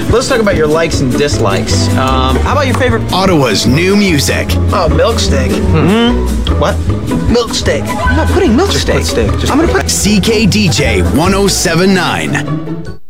let's talk about your likes and dislikes. How about your favorite? Ottawa's new music. Oh, milk steak. What? Milk steak. I'm not putting milk steak. I'm gonna put CKDJ 1079.